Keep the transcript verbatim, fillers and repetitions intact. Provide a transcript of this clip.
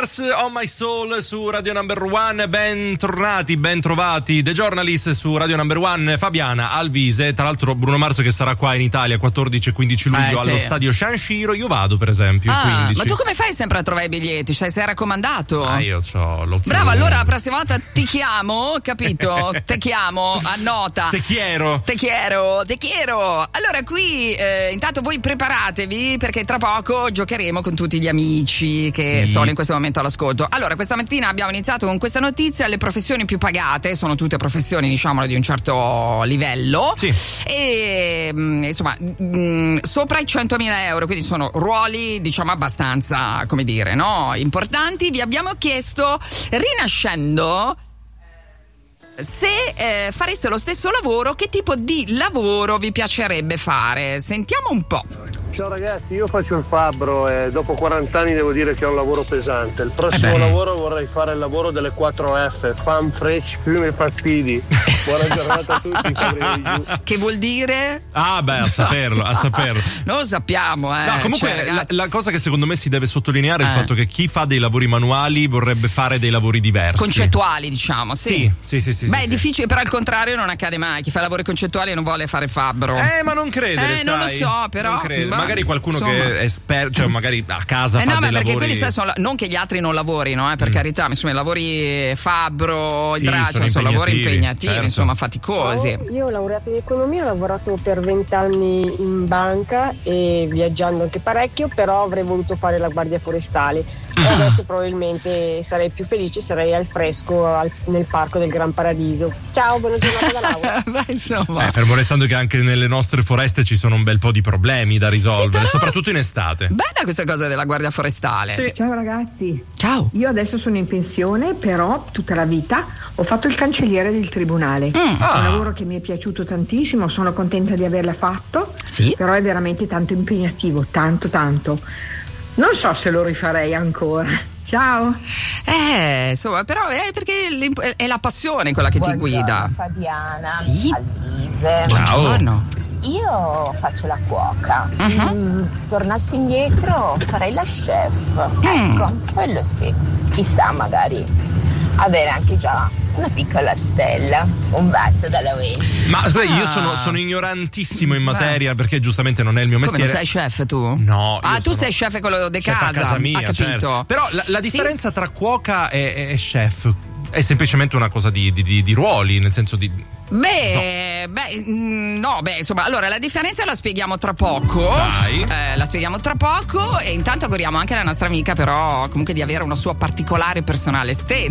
Mars, On My Soul su Radio Number One. Ben tornati, ben trovati. The Journalist su Radio Number One. Fabiana Alvise, tra l'altro Bruno Mars che sarà qua in Italia quattordici e quindici luglio eh, allo sì. stadio San Siro. Io vado per esempio. Ah, quindici. ma tu come fai sempre a trovare i biglietti? Cioè, sei raccomandato? Ah, io c'ho l'occhio. Bravo, allora la prossima volta ti chiamo, capito? Te chiamo, annota. Te chiero. Te chiero, te chiero. Allora qui eh, intanto voi preparatevi perché tra poco giocheremo con tutti gli amici che sì. sono in questo momento all'ascolto. Allora, questa mattina abbiamo iniziato con questa notizia: le professioni più pagate sono tutte professioni, diciamo, di un certo livello. Sì. E mh, insomma, mh, sopra i centomila euro, quindi sono ruoli, diciamo, abbastanza, come dire, no? Importanti. Vi abbiamo chiesto, rinascendo, se eh, fareste lo stesso lavoro, che tipo di lavoro vi piacerebbe fare? Sentiamo un po'. Ciao ragazzi, io faccio il fabbro e dopo quaranta anni devo dire che è un lavoro pesante. Il prossimo eh lavoro vorrei fare il lavoro delle quattro F, fan, fresh, fume e fastidi. Buona giornata a tutti, Gabriele Giù. Che vuol dire? Ah beh, a saperlo, a saperlo. Non lo sappiamo, eh. No, comunque cioè, la, la cosa che secondo me si deve sottolineare è eh. il fatto che chi fa dei lavori manuali vorrebbe fare dei lavori diversi. Concettuali, diciamo, sì. Sì, sì, sì, sì. Beh, sì, è sì. difficile, però al contrario non accade mai. Chi fa lavori concettuali non vuole fare fabbro. Eh, ma non credere, Eh, sai. non lo so, però. Non credere. Bah, Magari qualcuno insomma. che è esperto, cioè magari a casa Eh fa no, dei ma perché lavori. quelli sai, sono, non che gli altri non lavorino, eh, per Mm. carità, insomma, i lavori fabbro, Sì, idraulici, sono sono lavori impegnativi, impegnativi, certo. insomma, faticosi. Io ho laureato in economia, ho lavorato per vent'anni in banca e viaggiando anche parecchio, però avrei voluto fare la guardia forestale. E Ah. adesso probabilmente sarei più felice, sarei al fresco al, nel parco del Gran Paradiso. Ciao, buona giornata da Laura. Beh, insomma. Eh, fermo restando che anche nelle nostre foreste ci sono un bel po' di problemi da risolvere, Sì, però- soprattutto in estate. Bella questa cosa della guardia forestale. Sì. Ciao ragazzi, Ciao. io adesso sono in pensione, però tutta la vita ho fatto il cancelliere del tribunale. Mm. È Ah. un lavoro che mi è piaciuto tantissimo, sono contenta di averla fatto, Sì. però è veramente tanto impegnativo, tanto tanto. Non so se lo rifarei ancora. Ciao. Eh, insomma, però è perché l'imp- è la passione quella che ti guida. Fabiana, Sì. Alvise. Ciao. Buongiorno. Io faccio la cuoca. Uh-huh. Mm, tornassi indietro farei la chef. Mm. Ecco, quello sì. Chissà, magari avere anche già una piccola stella, un bacio dalla Wendy. Ma scusa, io Ah. sono, sono ignorantissimo in Beh. materia perché giustamente non è il mio Come, mestiere. non sei chef tu? No, Ah, io tu sono sei chef quello di chef casa. a casa mia, ha capito. certo. Però la, la Sì. differenza tra cuoca e, e chef è semplicemente una cosa di, di, di, di ruoli, nel senso di. Beh, beh, mm, no, beh, insomma, allora la differenza la spieghiamo tra poco. Vai. Eh, la spieghiamo tra poco e intanto auguriamo anche alla nostra amica, però, comunque, di avere una sua particolare personale stella.